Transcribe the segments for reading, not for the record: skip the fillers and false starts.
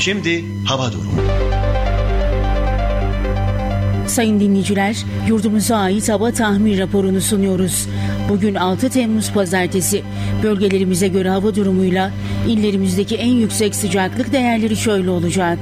Şimdi hava durumu. Sayın dinleyiciler, yurdumuza ait hava tahmin raporunu sunuyoruz. Bugün 6 Temmuz Pazartesi. Bölgelerimize göre hava durumuyla illerimizdeki en yüksek sıcaklık değerleri şöyle olacak.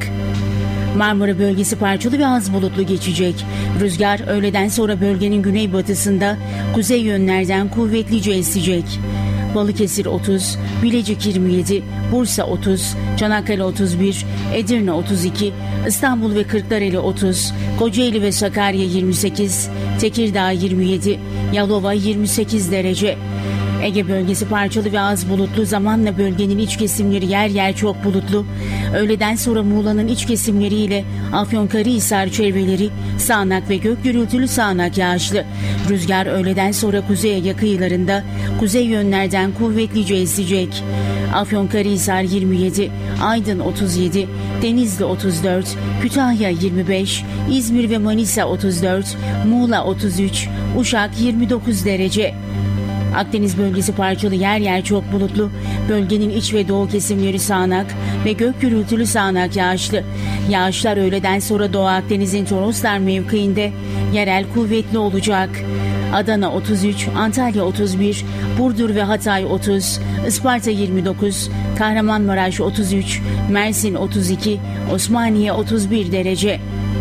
Marmara bölgesi parçalı ve az bulutlu geçecek. Rüzgar öğleden sonra bölgenin güneybatısında kuzey yönlerden kuvvetlice esecek. Balıkesir 30, Bilecik 27, Bursa 30, Çanakkale 31, Edirne 32, İstanbul ve Kırklareli 30, Kocaeli ve Sakarya 28, Tekirdağ 27, Yalova 28 derece. Ege bölgesi parçalı ve az bulutlu, zamanla bölgenin iç kesimleri yer yer çok bulutlu. Öğleden sonra Muğla'nın iç kesimleriyle Afyonkarahisar çevreleri sağanak ve gök gürültülü sağanak yağışlı. Rüzgar öğleden sonra Kuzey Ege kıyılarında kuzey yönlerden kuvvetlice esecek. Afyonkarahisar 27, Aydın 37, Denizli 34, Kütahya 25, İzmir ve Manisa 34, Muğla 33, Uşak 29 derece. Akdeniz bölgesi parçalı, yer yer çok bulutlu. Bölgenin iç ve doğu kesimleri sağanak ve gök gürültülü sağanak yağışlı. Yağışlar öğleden sonra Doğu Akdeniz'in Toroslar mevkiinde yerel kuvvetli olacak. Adana 33, Antalya 31, Burdur ve Hatay 30, Isparta 29, Kahramanmaraş 33, Mersin 32, Osmaniye 31 derece.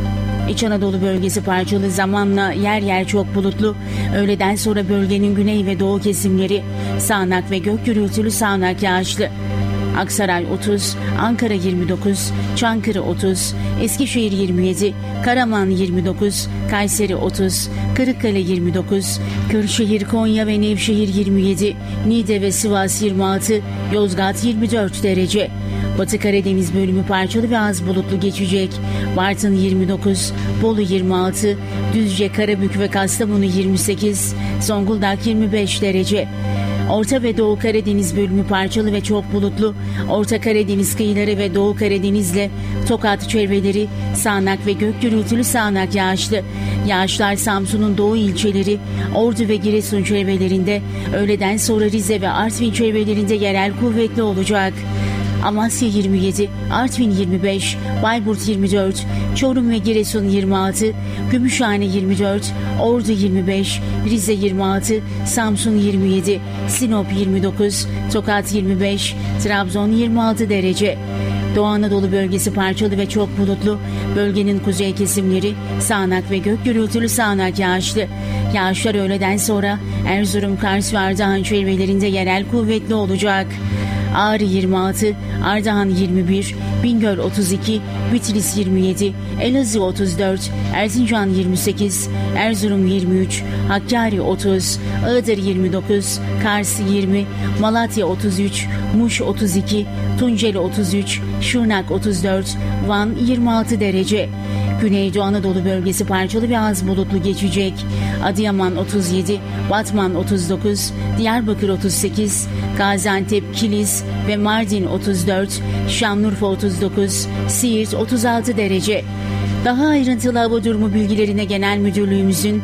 İç Anadolu bölgesi parçalı, zamanla yer yer çok bulutlu. Öğleden sonra bölgenin güney ve doğu kesimleri sağanak ve gök gürültülü sağanak yağışlı. Aksaray 30, Ankara 29, Çankırı 30, Eskişehir 27, Karaman 29, Kayseri 30, Kırıkkale 29, Kırşehir, Konya ve Nevşehir 27, Niğde ve Sivas 26, Yozgat 24 derece. Batı Karadeniz bölümü parçalı ve az bulutlu geçecek. Bartın 29, Bolu 26, Düzce, Karabük ve Kastamonu 28, Zonguldak 25 derece. Orta ve Doğu Karadeniz bölümü parçalı ve çok bulutlu. Orta Karadeniz kıyıları ve Doğu Karadeniz'le Tokat çevreleri sağanak ve gök gürültülü sağanak yağışlı. Yağışlar Samsun'un doğu ilçeleri, Ordu ve Giresun çevrelerinde, öğleden sonra Rize ve Artvin çevrelerinde yerel kuvvetli olacak. Amasya 27, Artvin 25, Bayburt 24, Çorum ve Giresun 26, Gümüşhane 24, Ordu 25, Rize 26, Samsun 27, Sinop 29, Tokat 25, Trabzon 26 derece. Doğu Anadolu bölgesi parçalı ve çok bulutlu. Bölgenin kuzey kesimleri sağanak ve gök gürültülü sağanak yağışlı. Yağışlar öğleden sonra Erzurum, Kars ve Ardahan çevrelerinde yerel kuvvetli olacak. Ağrı 26, Ardahan 21, Bingöl 32, Bitlis 27, Elazığ 34, Erzincan 28, Erzurum 23, Hakkari 30, Iğdır 29, Kars 20, Malatya 33, Muş 32, Tunceli 33, Şırnak 34, Van 26 derece. Güneydoğu Anadolu bölgesi parçalı ve az bulutlu geçecek. Adıyaman 37, Batman 39, Diyarbakır 38, Gaziantep, Kilis ve Mardin 34, Şanlıurfa 39, Siirt 36 derece. Daha ayrıntılı hava durumu bilgilerine Genel Müdürlüğümüzün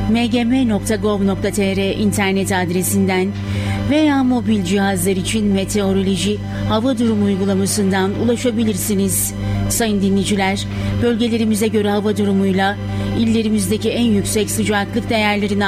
mgm.gov.tr internet adresinden veya mobil cihazlar için meteoroloji hava durumu uygulamasından ulaşabilirsiniz. Sayın dinleyiciler, bölgelerimize göre hava durumuyla illerimizdeki en yüksek sıcaklık değerlerini